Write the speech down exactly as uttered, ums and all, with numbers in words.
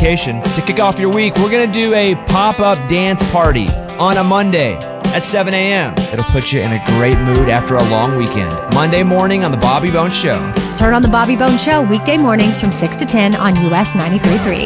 vacation. To kick off your week, we're going to do a pop-up dance party on a Monday at seven a.m. It'll put you in a great mood after a long weekend. Monday morning on The Bobby Bones Show. Turn on The Bobby Bones Show weekday mornings from six to ten on U S ninety-three point three.